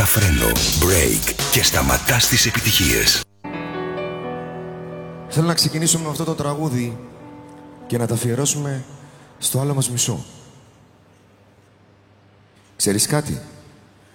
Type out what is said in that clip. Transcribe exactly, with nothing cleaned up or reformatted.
τα φρένο, break και σταματάς τις επιτυχίες. Θέλω να ξεκινήσουμε με αυτό το τραγούδι και να τα αφιερώσουμε στο άλλο μας μισό. Ξέρεις κάτι?